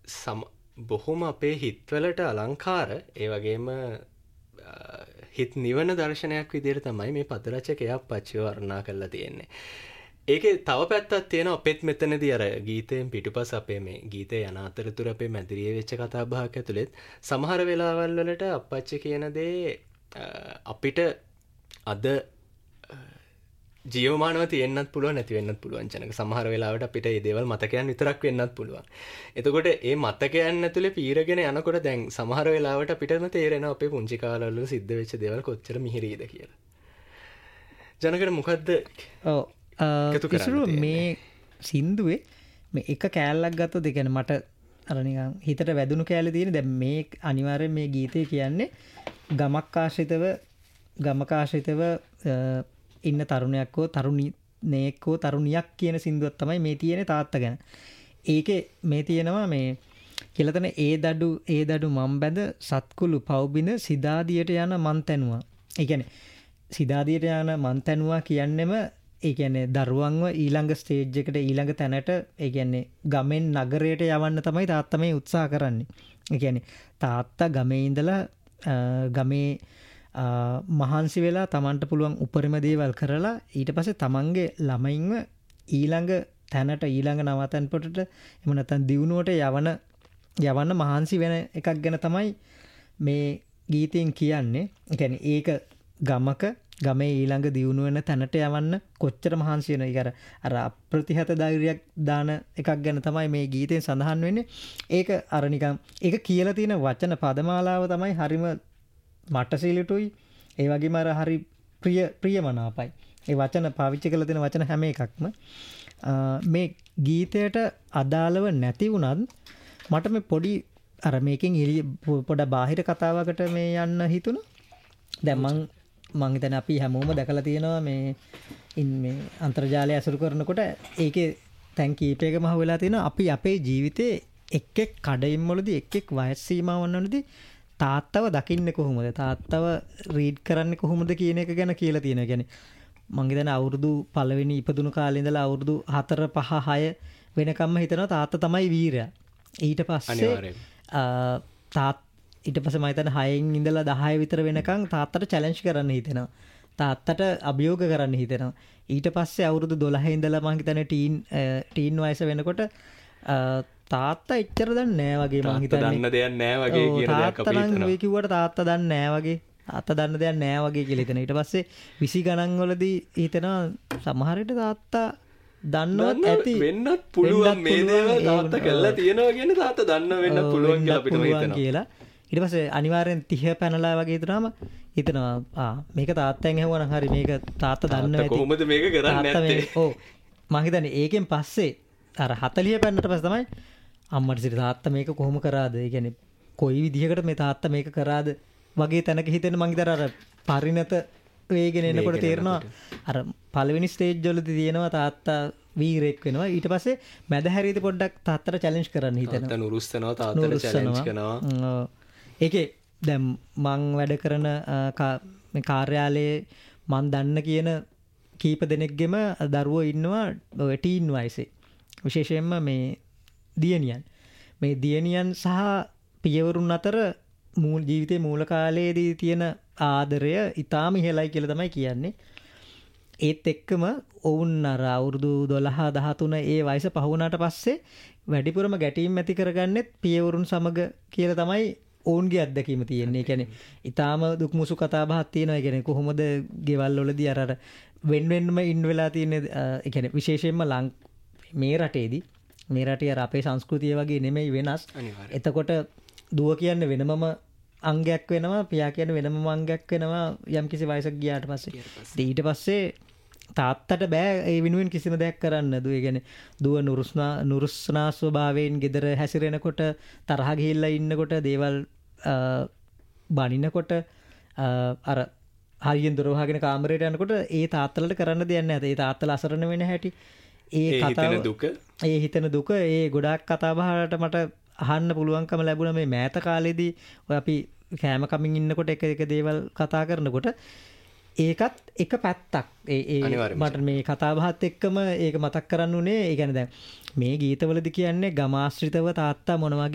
බොහොම අපේ හිත්වලට අලංකාර ඒ වගේම හිත් නිවන දර්ශනයක් විදිහට තමයි මේ පදරචකයා අප්පච්චිව වර්ණනා කරලා තියෙන්නේ. ඒකේ තව පැත්තක් තියෙනවා අපෙත් මෙතනදී අර ගීතයෙන් පිටුපස අපේ මේ ගීතේ යන අතරතුර අපේ මැදිරියේ වෙච්ච කතා බහක් ඇතුළෙත් සමහර වෙලාවල් වලට අප්පච්චි කියන දේ අපිට අද ජීවමානව තියෙන්නත් පුළුවන් නැති වෙන්නත් පුළුවන් චනක. සමහර වෙලාවට අපිට මේ දේවල් මතකයන් විතරක් වෙන්නත් පුළුවන්. එතකොට මේ මතකයන් ඇතුලේ පීරගෙන යනකොට දැන් සමහර වෙලාවට අපිටම තේරෙනවා අපේ පුංචි කාලවල සිද්ධ වෙච්ච දේවල් කොච්චර මිහිරීද කියලා. ජනකට මොකද්ද? ඔව් ඉසුරු මේ සින්දුවේ මේ එක කෑල්ලක් ගත්තොත් ඒ කියන්නේ මට අර නිකන් හිතට වැදුණු කෑල්ල තියෙන. දැන් මේ අනිවාර්යෙන් මේ ගීතේ කියන්නේ ගමක් ආශ්‍රිතව ඉන්න තරුණයක් හෝ තරුණියෙක් හෝ තරුණියක් කියන සින්දුවක් තමයි මේ තියෙන්නේ තාත්තා ගැන. ඒකේ මේ තියෙනවා මේ කියලා තන ඒ දඩු මම් බැඳ සත්කුළු පව්බිඳ සිදාදියට යන මන් තැනුවා. ඒ කියන්නේ සිදාදියට යන මන් තැනුවා කියන්නෙම ඒ කියන්නේ දරුවන්ව ඊළඟ ස්ටේජ් එකට ඊළඟ තැනට ඒ කියන්නේ ගමෙන් නගරයට යවන්න තමයි තාත්තා මේ උත්සාහ කරන්නේ. ඒ කියන්නේ තාත්තා ගමේ ඉඳලා ගමේ මහන්සි වෙලා තමන්ට පුළුවන් උපරිම දේවල් කරලා ඊට පස්සේ තමන්ගේ ළමයින්ව ඊළඟ තැනට ඊළඟ නවතන් පොටට එහෙම නැත්නම් දියුණුවට යවන්න මහන්සි වෙන එකක් ගැන තමයි මේ ගීතයෙන් කියන්නේ. ඒ කියන්නේ ඒක ගමේ ඊළඟ දියුණු වෙන තැනට යවන්න කොච්චර මහන්සි වෙනවද? ඒක අර අප්‍රතිහත ධෛර්යයක් දාන එකක් ගැන තමයි මේ ගීතයෙන් සඳහන් වෙන්නේ. ඒක අර නිකන් ඒක කියලා තියෙන වචන පදමාලාව තමයි හරිම මට සිලිටුයි. ඒ වගේම අර හරි ප්‍රියමනාපයි. ඒ වචන පාවිච්චි කරලා තියෙන වචන හැම එකක්ම මේ ගීතයට අදාළව නැති වුණත් මට මේ පොඩි අර මේකෙන් පොඩ බාහිර කතාවකට මේ යන්න හිතුණා. දැන් මං හිතන්නේ අපි හැමෝම දැකලා තියෙනවා මේ අන්තර්ජාලය ඇසුරු කරනකොට ඒකේ තැන් කීපයකම අහුවෙලා තියෙනවා අපි අපේ ජීවිතේ එක් කඩයිම් වලදී එක් වයස් සීමාවන් වලදී තාත්තව දකින්නේ කොහොමද? තාත්තව රීඩ් කරන්නේ කොහොමද කියන එක ගැන කියලා තියෙනවා. කියන්නේ මං හිතන්නේ අවුරුදු පළවෙනි ඉපදුණු කාලේ ඉඳලා අවුරුදු 4 5 6 වෙනකම්ම හිතනවා තාත්තා තමයි වීරයා. ඊට පස්සේ ඊට පස්සේ මම හිතන්නේ 6න් ඉඳලා 10 විතර වෙනකම් තාත්තට චැලෙන්ජ් කරන්න හිතෙනවා. තාත්තට අභියෝග කරන්න හිතෙනවා. ඊට පස්සේ අවුරුදු 12 ඉඳලා මම හිතන්නේ ටීන් වයස වෙනකොට තාත්තා එච්චර දන්නේ නැහැ වගේ මං හිතන්නේ. දන්න දෙයක් නැහැ වගේ කියන දෙයක් අපි හිතනවා. තාත්තා නම් ඔය කිව්වට තාත්තා දන්නේ නැහැ වගේ. තාත්තා දන්න දෙයක් නැහැ වගේ කියලා හිතන. ඊට පස්සේ 20 ගණන් වලදී හිතනවා සමහර විට තාත්තා දන්නවත් ඇති වෙන්නත් පුළුවන් මේ දේවල් තාත්තා කළා තියෙනවා කියන්නේ තාත්තා දන්න වෙන්නත් පුළුවන් කියලා අපිටම හිතෙනවා. ඊට පස්සේ අනිවාර්යෙන් 30 පැනලා වගේ හිතනවා මේක තාත්තෙන් ඇහුවනම් හරි මේක තාත්තා දන්න ඇති. කොහොමද මේක කරන්නේ නැත්තේ? ඔව් මං හිතන්නේ ඒකෙන් පස්සේ අර 40 පැන්නට පස්සේ තමයි අම්මට සිට තාත්තා මේක කොහොම කරාද? ඒ කියන්නේ කොයි විදිහකට මේ තාත්තා මේක කරාද වගේ තැනක හිතෙන මං හිතන අර පරිණත වේගෙන එනකොට තේරෙනවා අර පළවෙනි ස්ටේජ් වලදී තියෙනවා තාත්තා වීරෙක් වෙනවා. ඊට පස්සේ මැද හැරීදී පොඩ්ඩක් තාත්තට චැලෙන්ජ් කරන්න හිතෙනවා. තාත්තා නුරුස්සනවා තාත්තට චැලෙන්ජ් කරනවා. ඒකේ දැන් මං වැඩ කරන මේ කාර්යාලයේ මං දන්න කියන කීප දෙනෙක්ගෙම දරුවෝ ඉන්නවා ඔය ටීන් වයසේ. විශේෂයෙන්ම මේ දියණියන් සහ පියවරුන් අතර ජීවිතේ මූල කාලයේදී තියෙන ආදරය ඊටාම ඉහළයි කියලා තමයි කියන්නේ. ඒත් එක්කම ඔවුන් අර අවුරුදු 12 13 ඒ වයස පහ වුණාට පස්සේ වැඩිපුරම ගැටීම් ඇති කරගන්නෙත් පියවරුන් සමග කියලා තමයි ඔවුන්ගේ අත්දැකීම තියෙන්නේ. ඒ කියන්නේ ඊටාම දුක් මුසු කතා බහක් තියෙනවා. ඒ කියන්නේ කොහොමද ගෙවල් වලදී අර වෙන්වෙන්ම ඉන්න වෙලා තියෙන්නේ. ඒ කියන්නේ විශේෂයෙන්ම මේ රටේ අර අපේ සංස්කෘතිය වගේ නෙමෙයි වෙනස්. එතකොට දුව කියන්නේ වෙනමම අංගයක් වෙනවා, පියා කියන්නේ වෙනමම අංගයක් වෙනවා යම්කිසි වයසක ගියාට පස්සේ. ඊට පස්සේ තාත්තට බෑ ඒ වෙනුවෙන් කිසිම දෙයක් කරන්න. ඒ කියන්නේ දුව නුරුස්නා ස්වභාවයෙන් ගෙදර හැසිරෙනකොට තරහ ගිහිල්ලා ඉන්නකොට දේවල් බනිනකොට අර හරියෙන් දොර වහගෙන කාමරයට යනකොට ඒ තාත්තලට කරන්න දෙයක් නැහැ. ඒ තාත්තලා අසරණ වෙන හැටි ඒ හිතන දුක ඒ ගොඩාක් කතාබහට මට අහන්න පුළුවන්කම ලැබුණා මේ මෑත කාලේදී. ඔය අපි කෑම කමින් ඉන්නකොට එක දේවල් කතා කරනකොට ඒකත් එක පැත්තක්. මට මේ කතාබහත් එක්කම ඒක මතක් කරන්න උනේ. ඒ කියන්නේ දැන් මේ ගීතවලදී කියන්නේ ගමාශ්‍රිතව තාත්තා මොන වගේ